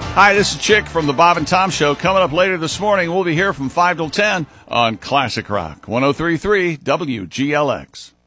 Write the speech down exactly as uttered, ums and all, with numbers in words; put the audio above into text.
Hi, this is Chick from the Bob and Tom Show. Coming up later this morning, we'll be here from five till ten on Classic Rock, one oh three point three W G L X.